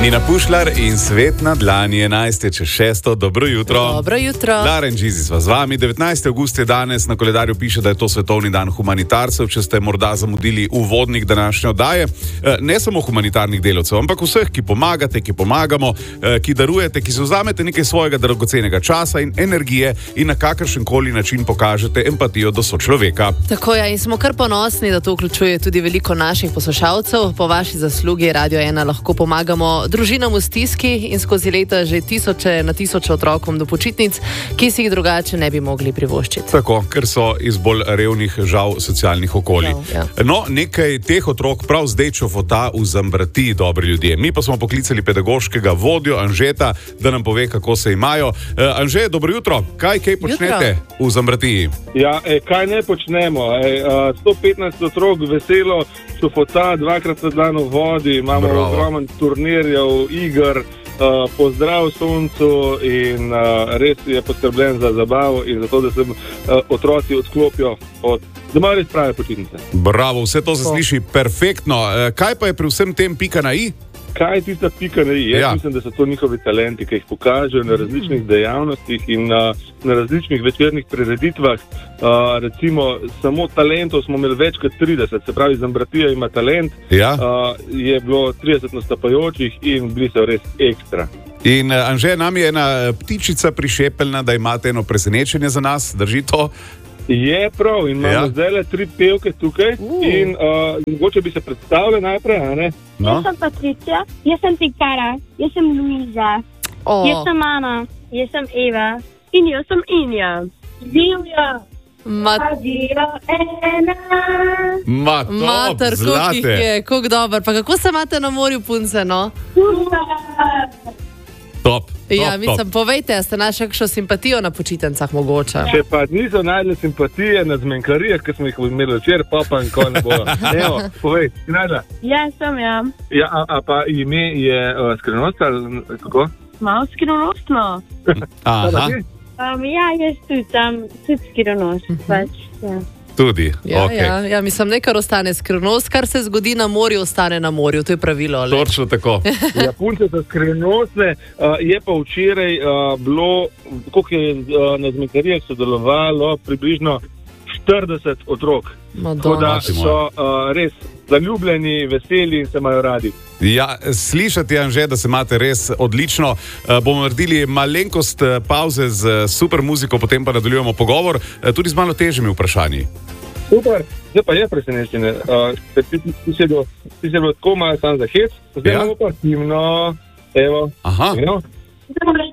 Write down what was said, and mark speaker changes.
Speaker 1: Nina Pušlar in Svet na dlani 11:06. Dobro jutro.
Speaker 2: Dobro jutro.
Speaker 1: Daren Džizi sva z vami. 19. avgust je danes, na koledarju piše, da je to svetovni dan humanitarcev, če ste morda zamudili uvodnik današnje oddaje. Ne samo humanitarnih delavcev, ampak vseh, ki pomagate, ki pomagamo, ki darujete, ki se vzamete nekaj svojega dragocenega časa in energije in na kakršenkoli način pokažete empatijo do sočloveka.
Speaker 2: Tako je, in smo kar ponosni, da to vključuje tudi veliko naših poslušalcev. Po vaši zaslugi Radio 1 lahko pomagamo družinam v stiski in skozi leta že tisoče na tisoče otrokom do počitnic, ki si jih drugače ne bi mogli privoščiti.
Speaker 1: Tako, ker so iz bolj revnih, žal, socialnih okolij.
Speaker 2: Ja.
Speaker 1: No, nekaj teh otrok prav zdaj čofota v Zambrati, dobri ljudje. Mi pa smo poklicali pedagoškega vodjo Anžeta, da nam pove, kako se imajo. Anže, dobro jutro. Kaj počnete v Zambratiji?
Speaker 3: Ja, kaj ne počnemo? 115 otrok veselo čofota, dvakrat na dan v vodi, imamo ogromen turnirjev, iger, pozdrav soncu in res je poskrbljen za zabavo in za to, da se otroci odklopijo od doma res prave počitnice.
Speaker 1: Bravo, vse to se sliši perfektno. Kaj pa je pri vsem tem pika na i?
Speaker 3: Kaj je tista pika na i? Jaz mislim, da so to njihovi talenti, ki jih pokažejo na različnih dejavnostih in na različnih večernih prireditvah. Recimo, samo talentov smo imeli več kot 30, se pravi, Zambratija ima talent.
Speaker 1: Ja.
Speaker 3: Je bilo 30 nastopajočih in bili so res ekstra.
Speaker 1: In Anže, nam je ena ptičica prišepeljna, da imate eno presenečenje za nas, drži to?
Speaker 3: Je prav, in imamo zdaj le 3 pevke tukaj in mogoče bi se predstavili najprej, a ne?
Speaker 1: No?
Speaker 4: Jaz sem Patricija, jaz sem Pikara, jaz sem Luiza, jaz sem Ana, jaz sem Eva in jaz sem Inja. Divja! Radio 1.
Speaker 2: Mater, koliko jih je, koliko dober. Pa kako se imate na morju, punce, no?
Speaker 1: Top.
Speaker 2: Ja, mislim, povejte, ste našli kakšno simpatijo na počitnicah mogoče?
Speaker 3: Če pa niso najdli simpatije na zmenkarijah, ki smo jih imeli včeraj, pa nikoli ne bojo. Evo, povej, si najdla?
Speaker 4: Ja, sem ja.
Speaker 3: Ja, a pa ime je skrivnost ali kako?
Speaker 4: Malo skrivnostno.
Speaker 1: Aha,
Speaker 4: Ja, jaz tudi skrivnost, pač, ja.
Speaker 1: tudi.
Speaker 2: Ja,
Speaker 1: Okay.
Speaker 2: ja, mislim, nekaj ostane skrivnost, kar se zgodi na morju, ostane na morju, to je pravilo. Ali?
Speaker 1: Točno tako.
Speaker 3: Ja, punce so skrivnostne, je pa včeraj bilo, koliko je na zmenkarijah sodelovalo, približno 40 otrok. Tako da so res zaljubljeni, veseli in se imajo radi.
Speaker 1: Ja, slišati, Anže, da se imate res odlično. Bomo naredili malenkost pauze z super muziko, potem pa nadaljujemo pogovor, tudi z malo težjimi vprašanji.
Speaker 3: Super, zdaj pa je presenečenje. Ti si bilo tako malo sam za hec, zdaj imamo pa timno, evo.
Speaker 1: Aha.
Speaker 3: Evo.
Speaker 4: Dobro